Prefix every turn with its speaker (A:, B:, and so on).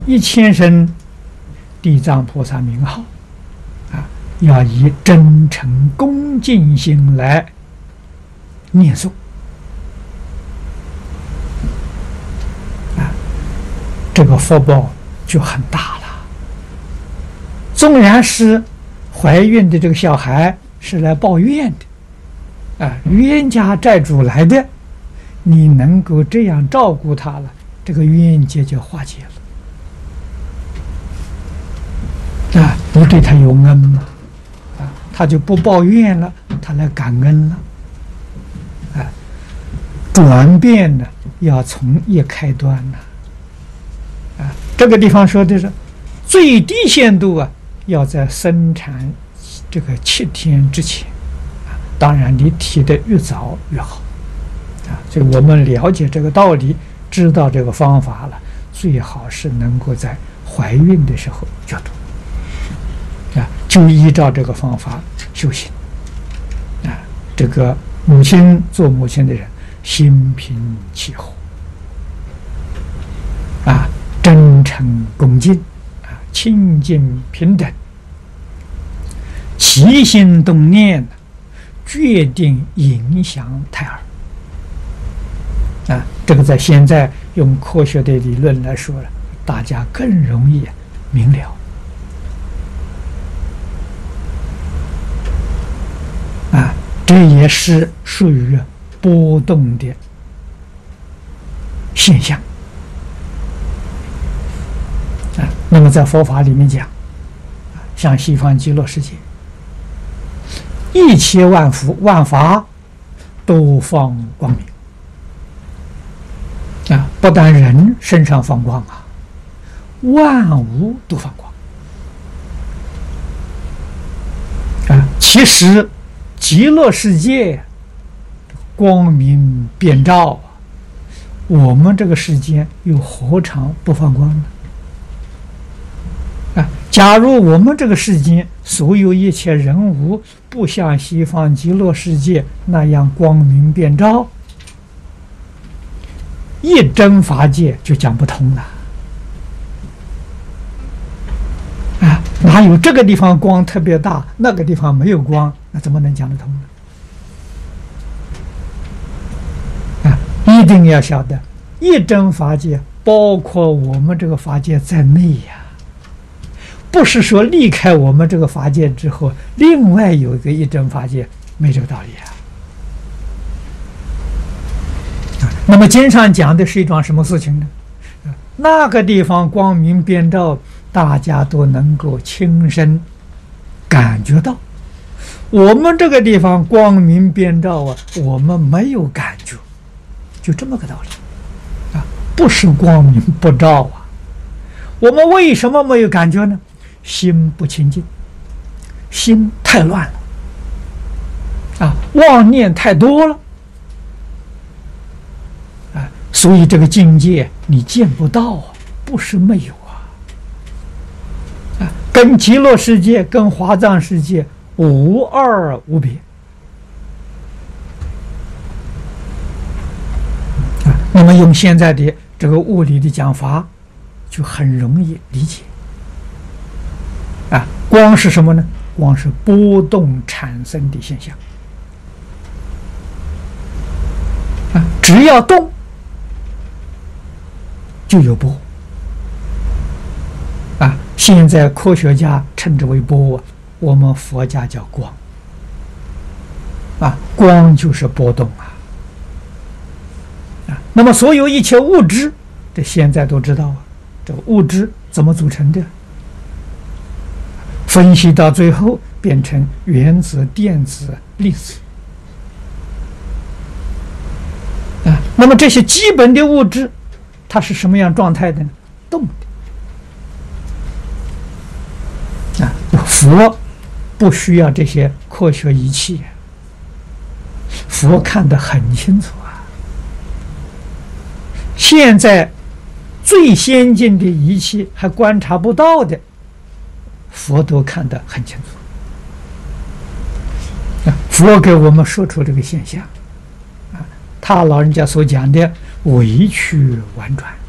A: 1000声地藏菩萨名号啊，要以真诚恭敬心来念诵啊，这个福报就很大了。纵然是怀孕的这个小孩是来报怨的啊，冤家债主来的，你能够这样照顾他了，这个冤结就化解了啊，你对他有恩嘛啊，他就不抱怨了，他来感恩了啊。转变呢，要从一开端呢啊，这个地方说的是最低限度啊，要在生产这个7天之前啊，当然你提的越早越好啊。所以我们了解这个道理，知道这个方法了，最好是能够在怀孕的时候就读啊，就依照这个方法修行啊。这个母亲做母亲的人，心平气和啊，真诚恭敬啊，清净平等，起心动念决定影响胎儿啊。这个在现在用科学的理论来说了，大家更容易明了啊。这也是属于波动的现象啊。那么在佛法里面讲，像西方极乐世界，一切万福万法都放光明啊，不但人身上放光啊，万物都放光啊。其实极乐世界光明遍照啊，我们这个世间又何尝不放光呢？啊，假如我们这个世间所有一切人物不像西方极乐世界那样光明遍照，一真法界就讲不通了啊！哪有这个地方光特别大，那个地方没有光，那怎么能讲得通呢？啊，一定要晓得，一真法界包括我们这个法界在内呀，不是说离开我们这个法界之后，另外有一个一真法界，没这个道理啊。那么经上讲的是一桩什么事情呢？那个地方光明遍照，大家都能够亲身感觉到。我们这个地方光明遍照啊，我们没有感觉，就这么个道理啊，不是光明不照啊。我们为什么没有感觉呢？心不清净，心太乱了啊，妄念太多了啊，所以这个境界你见不到啊，不是没有啊，跟极乐世界跟华藏世界无二无别啊。那么用现在的这个物理的讲法，就很容易理解啊。光是什么呢？光是波动产生的现象啊，只要动就有波啊。现在科学家称之为波啊，我们佛家叫光啊，光就是波动啊。那么所有一切物质，这现在都知道啊，这个物质怎么组成的？分析到最后变成原子、电子、粒子啊。那么这些基本的物质，它是什么样状态的呢？动的啊。佛不需要这些科学仪器，佛看得很清楚啊。现在最先进的仪器还观察不到的，佛都看得很清楚。佛给我们说出这个现象啊，他老人家所讲的委曲婉转